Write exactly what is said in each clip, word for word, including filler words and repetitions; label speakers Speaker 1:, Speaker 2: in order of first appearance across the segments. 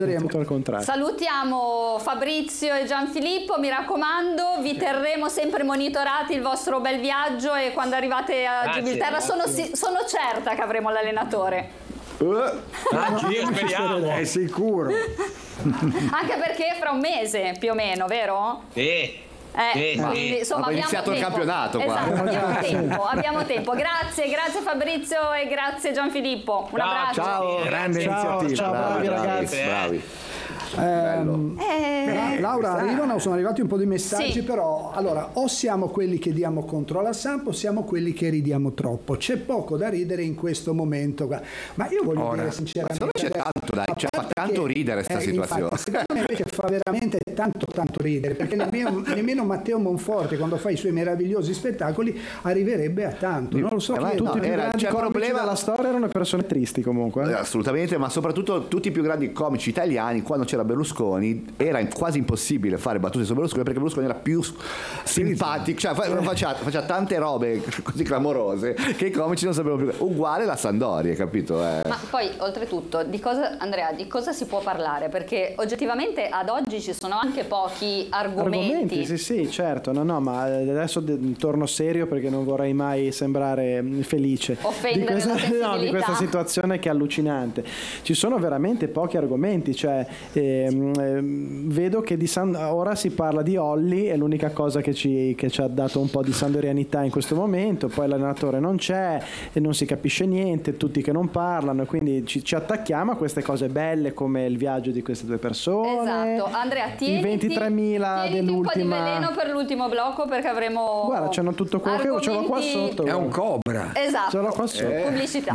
Speaker 1: tutto al contrario.
Speaker 2: Salutiamo Fabrizio e Gianfilippo, mi raccomando, vi terremo sempre monitorati il vostro bel viaggio e quando arrivate a grazie, Gibilterra sono, sono certa che avremo l'allenatore.
Speaker 3: Uh, Anch'io speriamo.
Speaker 1: È sicuro.
Speaker 2: Anche perché fra un mese più o meno, vero?
Speaker 3: Sì.
Speaker 2: Eh,
Speaker 3: sì,
Speaker 2: quindi, insomma,
Speaker 4: abbiamo iniziato
Speaker 2: tempo.
Speaker 4: il campionato qua.
Speaker 2: Esatto, abbiamo tempo, abbiamo tempo. Grazie, grazie Fabrizio e grazie Gianfilippo. Un
Speaker 3: ciao,
Speaker 2: abbraccio.
Speaker 4: Ciao, grande
Speaker 1: ciao,
Speaker 4: iniziativa.
Speaker 1: ciao, bravi, bravi ragazzi.
Speaker 4: Bravi.
Speaker 1: Ehm,
Speaker 2: Eh,
Speaker 1: Laura, arrivano, sono arrivati un po' di messaggi,
Speaker 2: sì.
Speaker 1: Però allora o siamo quelli che diamo contro alla Samp o siamo quelli che ridiamo troppo. C'è poco da ridere in questo momento qua. Ma io voglio
Speaker 4: Ora,
Speaker 1: dire sinceramente,
Speaker 4: c'è tanto, dai, cioè, fa tanto
Speaker 1: che,
Speaker 4: ridere sta
Speaker 1: eh,
Speaker 4: situazione.
Speaker 1: Infatti, secondo me invece fa veramente tanto tanto ridere, perché nemmeno, nemmeno Matteo Monforte, quando fa i suoi meravigliosi spettacoli, arriverebbe a tanto. Non lo so,
Speaker 4: Eh,
Speaker 1: chi
Speaker 4: ma
Speaker 1: è-
Speaker 4: no,
Speaker 1: tutti i più
Speaker 4: era-
Speaker 1: grandi
Speaker 4: c'è
Speaker 1: comici
Speaker 4: problema-
Speaker 1: della storia erano persone tristi comunque.
Speaker 4: Eh, Assolutamente, ma soprattutto tutti i più grandi comici italiani, quando c'era Berlusconi era quasi impossibile fare battute su Berlusconi, perché Berlusconi era più simpatico, cioè fa- faceva, faceva tante robe così clamorose che i comici non sapevano più. Uguale la Sandoria, capito? Eh.
Speaker 2: Ma poi oltretutto di cosa, Andrea, di cosa si può parlare? Perché oggettivamente ad oggi ci sono anche pochi argomenti.
Speaker 1: Argomenti, sì sì, certo, no no, ma adesso de- torno serio perché non vorrei mai sembrare felice
Speaker 2: Offendere
Speaker 1: di questa,
Speaker 2: la sensibilità.
Speaker 1: no, di questa situazione che è allucinante. Ci sono veramente pochi argomenti, cioè ehm, ehm, vedo che di San, ora si parla di Olli, è l'unica cosa che ci, che ci ha dato un po' di sandorianità in questo momento, poi l'allenatore non c'è e non si capisce niente, tutti che non parlano, quindi ci, ci attacchiamo a queste cose belle come il viaggio di queste due persone.
Speaker 2: Esatto, Andrea, tieniti,
Speaker 1: i ventitremila
Speaker 2: tieniti un po' di
Speaker 1: dell'ultima.
Speaker 2: veleno per l'ultimo blocco perché avremo
Speaker 1: Guarda, c'hanno tutto quello che ce l'ho qua
Speaker 2: argomenti-
Speaker 1: sotto.
Speaker 5: È
Speaker 1: guarda.
Speaker 5: un cobra.
Speaker 2: Esatto,
Speaker 1: Ce l'ho qua sotto.
Speaker 4: Eh.
Speaker 2: pubblicità.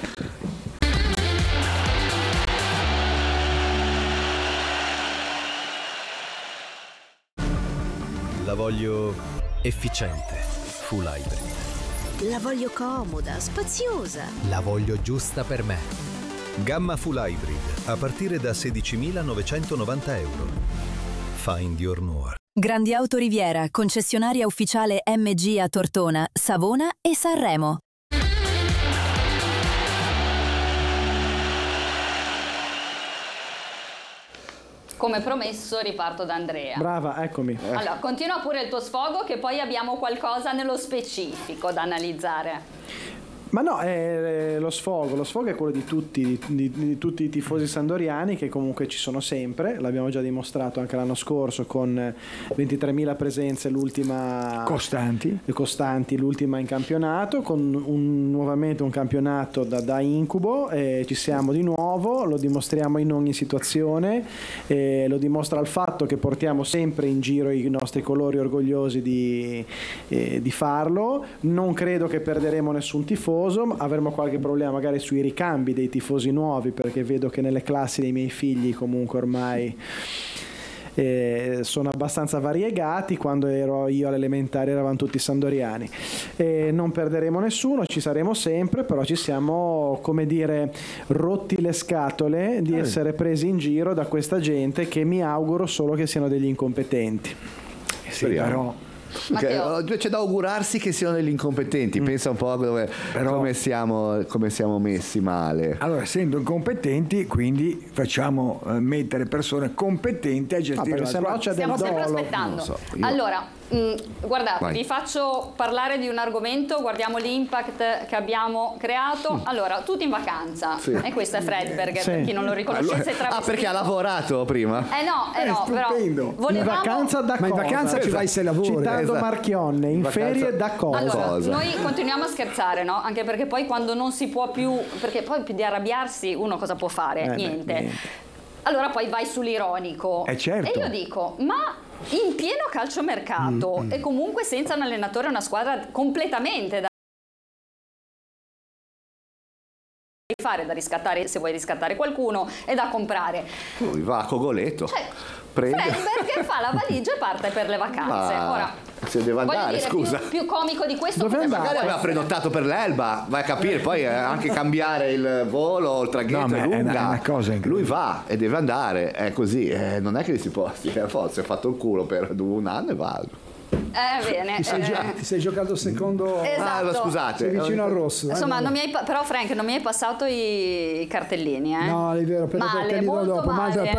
Speaker 6: La voglio efficiente, full hybrid.
Speaker 7: La voglio comoda, spaziosa.
Speaker 6: La voglio giusta per me. Gamma full hybrid a partire da sedicimilanovecentonovanta euro. Find your more.
Speaker 8: Grandi Auto Riviera, concessionaria ufficiale M G a Tortona, Savona e Sanremo.
Speaker 2: Come promesso riparto da Andrea.
Speaker 1: Brava, eccomi.
Speaker 2: Allora, continua pure il tuo sfogo che poi abbiamo qualcosa nello specifico da analizzare.
Speaker 1: Ma no, è lo sfogo, lo sfogo è quello di tutti, di, di, di tutti i tifosi sandoriani che comunque ci sono sempre, l'abbiamo già dimostrato anche l'anno scorso con ventitremila presenze, l'ultima
Speaker 5: Costanti.
Speaker 1: costanti, l'ultima in campionato, con un, nuovamente un campionato da, da incubo, eh, ci siamo di nuovo, lo dimostriamo in ogni situazione, eh, lo dimostra il fatto che portiamo sempre in giro i nostri colori orgogliosi di, eh, di farlo. Non credo che perderemo nessun tifoso, avremo qualche problema magari sui ricambi dei tifosi nuovi, perché vedo che nelle classi dei miei figli comunque ormai eh, sono abbastanza variegati. Quando ero io all'elementare eravamo tutti sandoriani. Eh, non perderemo nessuno, ci saremo sempre, però ci siamo, come dire, rotti le scatole di essere presi in giro da questa gente che mi auguro solo che siano degli incompetenti.
Speaker 5: Sì, però
Speaker 2: Matteo.
Speaker 4: Che- c'è da augurarsi che siano degli incompetenti. Pensa un po' dove,
Speaker 5: Però-
Speaker 4: come, siamo, come siamo messi male.
Speaker 5: allora, essendo incompetenti, quindi facciamo eh, mettere persone competenti a
Speaker 1: No,
Speaker 5: gestire
Speaker 1: perché
Speaker 5: la
Speaker 1: sennò
Speaker 5: squadra.
Speaker 1: c'è del
Speaker 2: Stiamo sempre
Speaker 1: dolo.
Speaker 2: aspettando.
Speaker 4: non so, io-
Speaker 2: Allora, mh, guardate,
Speaker 4: Vai.
Speaker 2: vi faccio parlare di un argomento, guardiamo l'impact che abbiamo creato. Allora, tutti in vacanza.
Speaker 4: Sì.
Speaker 2: E questo è Fredberger,
Speaker 1: Sì.
Speaker 2: per chi non lo riconoscesse,
Speaker 4: Allora-
Speaker 2: travestito.
Speaker 4: ah, perché ha lavorato prima?
Speaker 2: Eh no, eh
Speaker 5: È
Speaker 2: no, però
Speaker 5: stupendo.
Speaker 1: In
Speaker 2: volevamo...
Speaker 1: vacanza da
Speaker 5: Ma in
Speaker 1: cosa?
Speaker 5: vacanza ci vai se lavori.
Speaker 1: Citando
Speaker 4: Esatto.
Speaker 1: Marchionne, in
Speaker 4: In vacanza-
Speaker 1: ferie da cosa?
Speaker 2: Allora,
Speaker 4: cosa?
Speaker 2: noi continuiamo a scherzare, no? Anche perché poi quando non si può più, perché poi più di arrabbiarsi uno cosa può fare?
Speaker 1: Eh beh,
Speaker 2: niente.
Speaker 1: niente.
Speaker 2: Allora poi vai sull'ironico.
Speaker 5: Eh, certo.
Speaker 2: E io dico, ma in pieno calciomercato
Speaker 5: Mm,
Speaker 2: e comunque senza un allenatore e una squadra completamente da fare, da riscattare, se vuoi riscattare qualcuno, e da comprare.
Speaker 4: Lui va a Cogoleto,
Speaker 2: Cioè,
Speaker 4: prende.
Speaker 2: Fredberger fa la valigia e parte per le vacanze.
Speaker 4: Ma
Speaker 2: Ora,
Speaker 4: se deve
Speaker 2: voglio
Speaker 4: andare,
Speaker 2: dire,
Speaker 4: scusa.
Speaker 2: Più, più comico di questo
Speaker 1: Dove
Speaker 2: cosa
Speaker 1: andare?
Speaker 2: può
Speaker 4: Magari aveva
Speaker 2: essere?
Speaker 4: prenotato per l'Elba, vai a capire, poi eh, anche cambiare il volo, il traghetto
Speaker 5: No, ma
Speaker 4: è
Speaker 5: è una-
Speaker 4: lunga.
Speaker 5: è una cosa incredibile.
Speaker 4: Lui va e deve andare, è così, eh, non è che si può, si è forza, si è fatto il culo per un anno e va.
Speaker 2: Eh, bene.
Speaker 9: Ti sei,
Speaker 2: eh.
Speaker 9: gio- ti sei giocato il secondo.
Speaker 2: Esatto.
Speaker 4: Ah, scusate.
Speaker 9: Sei vicino al rosso. eh,
Speaker 2: Insomma,
Speaker 9: no,
Speaker 2: non mi hai pa- però Frank, non mi hai passato i cartellini, eh?
Speaker 9: no, è vero, per i
Speaker 2: Male,
Speaker 9: cartellini
Speaker 2: molto
Speaker 9: dopo. Ma
Speaker 2: male.